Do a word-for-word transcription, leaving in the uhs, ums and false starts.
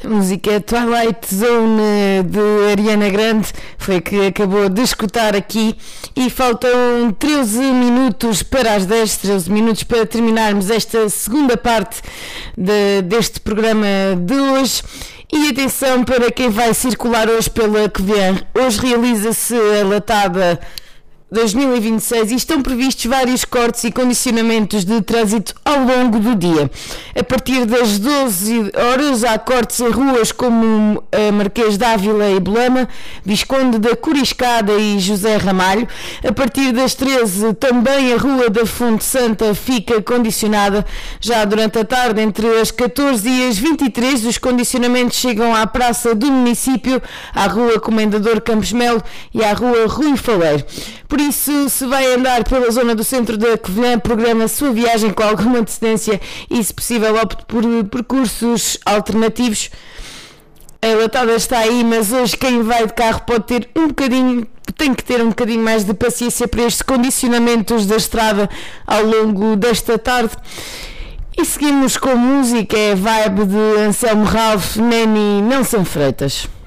A música Twilight Zone de Ariana Grande foi que acabou de escutar aqui e faltam treze minutos para as dez, treze minutos para terminarmos esta segunda parte de, deste programa de hoje. E atenção para quem vai circular hoje pela Covilhã. Hoje realiza-se a Latada dois mil e vinte e seis e estão previstos vários cortes e condicionamentos de trânsito ao longo do dia. A partir das doze horas há cortes em ruas como a Marquês de Ávila e Belama, Visconde da Coriscada e José Ramalho. A partir das treze também a Rua da Fonte Santa fica condicionada. Já durante a tarde, entre as catorze e as vinte e três, os condicionamentos chegam à Praça do Município, à Rua Comendador Campos Melo e à Rua Rui Faleiro. Por isso, se vai andar pela zona do centro da Covilhã, programa a sua viagem com alguma antecedência e, se possível, opte por percursos alternativos. A Latada está aí, mas hoje quem vai de carro pode ter um bocadinho, tem que ter um bocadinho mais de paciência para estes condicionamentos da estrada ao longo desta tarde. E seguimos com música, é a vibe de Anselmo Ralph, Neni Nelson Freitas.